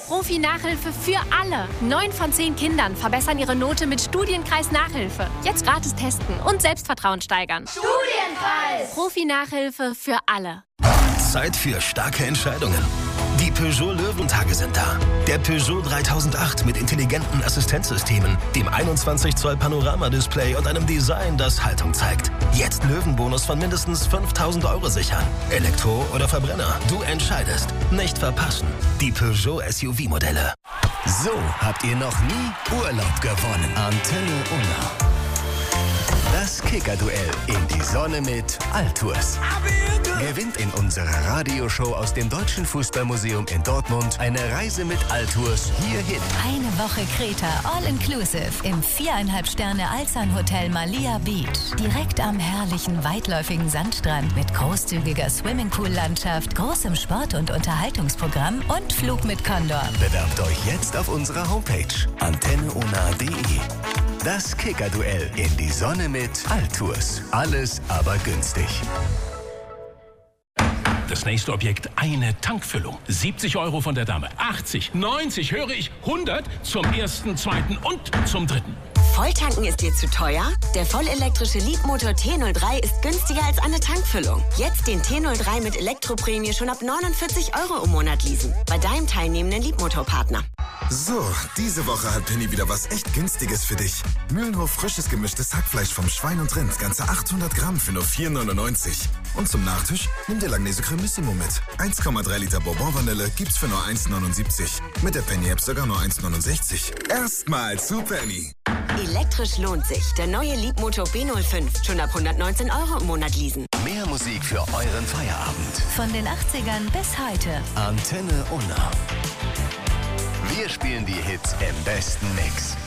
Profi-Nachhilfe für alle. 9 von 10 Kindern verbessern ihre Note mit Studienkreis Nachhilfe. Jetzt gratis testen und Selbstvertrauen steigern. Studienkreis! Profi-Nachhilfe für alle. Zeit für starke Entscheidungen. Die Peugeot Löwentage sind da. Der Peugeot 3008 mit intelligenten Assistenzsystemen, dem 21 Zoll Panoramadisplay und einem Design, das Haltung zeigt. Jetzt Löwenbonus von mindestens 5.000 € sichern. Elektro oder Verbrenner, du entscheidest. Nicht verpassen. Die Peugeot SUV-Modelle. So habt ihr noch nie Urlaub gewonnen. Antenne Unna. Das Kicker-Duell in die Sonne mit Altours. Gewinnt in unserer Radioshow aus dem Deutschen Fußballmuseum in Dortmund eine Reise mit Altours hierhin. Eine Woche Kreta, all-inclusive im 4,5 Sterne Alzan Hotel Malia Beach. Direkt am herrlichen, weitläufigen Sandstrand mit großzügiger Swimmingpool-Landschaft, großem Sport- und Unterhaltungsprogramm und Flug mit Condor. Bewerbt euch jetzt auf unserer Homepage antenneona.de. Das Kicker-Duell in die Sonne mit Altours. Alles aber günstig. Das nächste Objekt, eine Tankfüllung. 70 € von der Dame, 80, 90, höre ich, 100 zum ersten, zweiten und zum dritten. Volltanken ist dir zu teuer? Der vollelektrische Leapmotor T03 ist günstiger als eine Tankfüllung. Jetzt den T03 mit Elektroprämie schon ab 49 € im Monat leasen. Bei deinem teilnehmenden Leapmotor-Partner. So, diese Woche hat Penny wieder was echt Günstiges für dich. Mühlenhof frisches gemischtes Hackfleisch vom Schwein und Rind, ganze 800 Gramm für nur 4,99. Und zum Nachtisch nimm dir Langnese Cremissimo mit. 1,3 Liter Bourbon-Vanille gibt's für nur 1,79. Mit der Penny-App sogar nur 1,69. Erstmal zu Penny. Elektrisch lohnt sich. Der neue Leapmotor B05. Schon ab 119 € im Monat leasen. Mehr Musik für euren Feierabend. Von den 80ern bis heute. Antenne Unna. Wir spielen die Hits im besten Mix.